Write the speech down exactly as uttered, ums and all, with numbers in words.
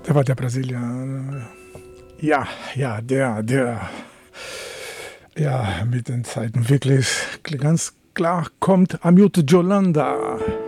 Der war der Brasilianer. Ja, ja, der, der, ja, mit den Zeiten wirklich ganz klar kommt Hamilton Yolanda.